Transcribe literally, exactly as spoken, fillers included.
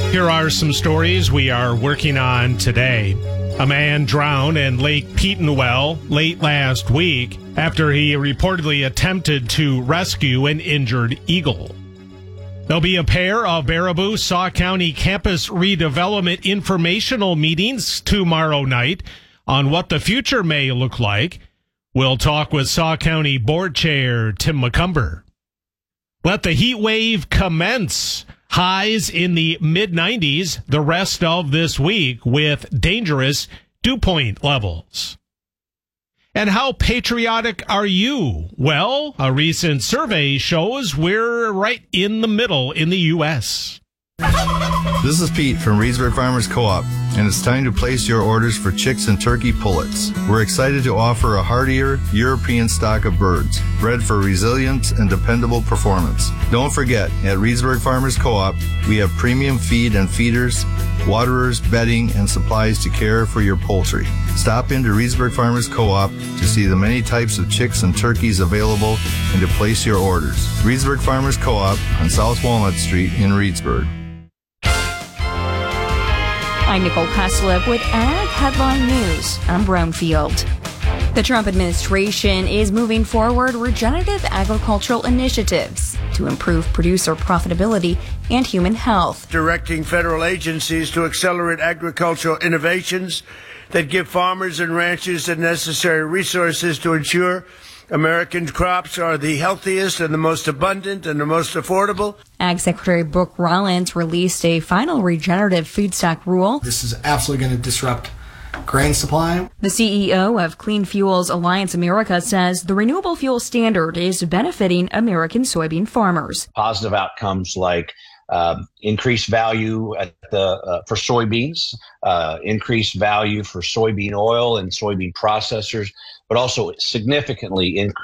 Here are some stories we are working on today. A man drowned in Lake Petenwell late last week after he reportedly attempted to rescue an injured eagle. There'll be a pair of Baraboo Sauk County campus redevelopment informational meetings tomorrow night on what the future may look like. We'll talk with Sauk County Board Chair Tim McCumber. Let the heat wave commence. Highs in the mid nineties the rest of this week with dangerous dew point levels. And how patriotic are you? Well, a recent survey shows we're right in the middle in the U S This is Pete from Reedsburg Farmers Co-op, and it's time to place your orders for chicks and turkey pullets. We're excited to offer a hardier European stock of birds, bred for resilience and dependable performance. Don't forget, at Reedsburg Farmers Co-op, we have premium feed and feeders, waterers, bedding, and supplies to care for your poultry. Stop into Reedsburg Farmers Co-op to see the many types of chicks and turkeys available and to place your orders. Reedsburg Farmers Co-op on South Walnut Street in Reedsburg. I'm Nicole Kaslev with Ag Headline News. I'm Brownfield. The Trump administration is moving forward regenerative agricultural initiatives to improve producer profitability and human health. Directing federal agencies to accelerate agricultural innovations that give farmers and ranchers the necessary resources to ensure American crops are the healthiest and the most abundant and the most affordable. Ag Secretary Brooke Rollins released a final regenerative food stock rule. This is absolutely going to disrupt grain supply. The C E O of Clean Fuels Alliance America says the renewable fuel standard is benefiting American soybean farmers. Positive outcomes like Um, increased value at the uh, for soybeans, uh, increased value for soybean oil and soybean processors, but also significantly increased